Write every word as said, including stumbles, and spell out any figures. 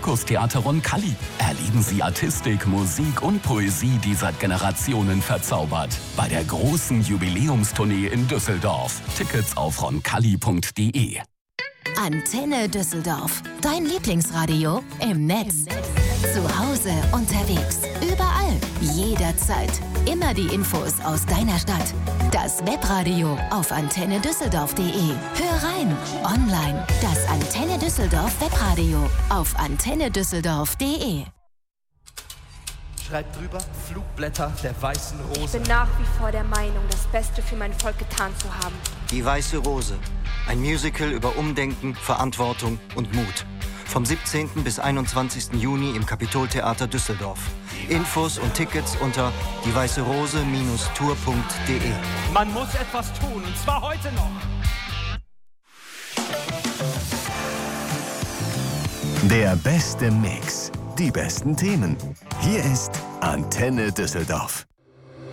Zirkustheater Roncalli. Erleben Sie Artistik, Musik und Poesie, die seit Generationen verzaubert. Bei der großen Jubiläumstournee in Düsseldorf. Tickets auf roncalli punkt de. Antenne Düsseldorf. Dein Lieblingsradio im Netz. Zu Hause, unterwegs, überall, jederzeit. Immer die Infos aus deiner Stadt. Das Webradio auf antenne düsseldorf punkt de. Hör rein, online. Das Antenne Düsseldorf Webradio auf antenne düsseldorf punkt de. Schreibt drüber, Flugblätter der weißen Rose. Ich bin nach wie vor der Meinung, das Beste für mein Volk getan zu haben. Die weiße Rose. Ein Musical über Umdenken, Verantwortung und Mut. Vom siebzehnten bis einundzwanzigsten Juni im Kapitoltheater Düsseldorf. Infos und Tickets unter die weiße rose Tour punkt de. Man muss etwas tun, und zwar heute noch. Der beste Mix. Die besten Themen. Hier ist Antenne Düsseldorf.